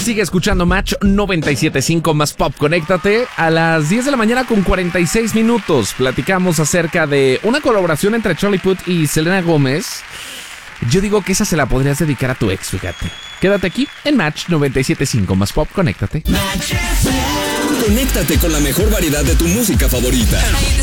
Sigue escuchando Match 97.5 más Pop. Conéctate a las 10 de la mañana con 46 minutos. Platicamos acerca de una colaboración entre Charlie Puth y Selena Gómez. Yo digo que esa se la podrías dedicar a tu ex, fíjate. Quédate aquí en Match 97.5 más Pop. Conéctate. Conéctate con la mejor variedad de tu música favorita.